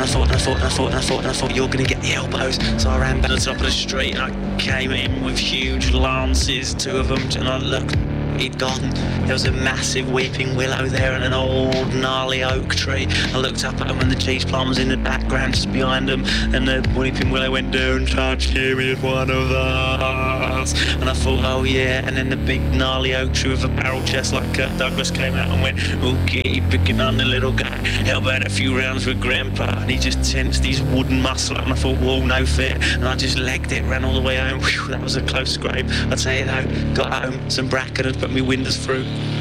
I thought you're gonna get the elbows. So I ran back to the top of the street and I came in with huge lances, two of them, and I looked. He'd gone. There was a massive weeping willow there and an old gnarly oak tree. I looked up at him and the cheese plant was in the background just behind him, and the weeping willow went, "Don't touch him, he's one of us." And I thought, oh yeah. And then the big gnarly oak tree with a barrel chest like Kirk Douglas came out and went, "Okay, picking on the little guy. How about a few rounds with Grandpa?" And he just tensed his wooden muscle up and I thought, whoa, no fear. And I just legged it, ran all the way home. Whew, that was a close scrape. I'd say though, got home, some bracken had put me windows through.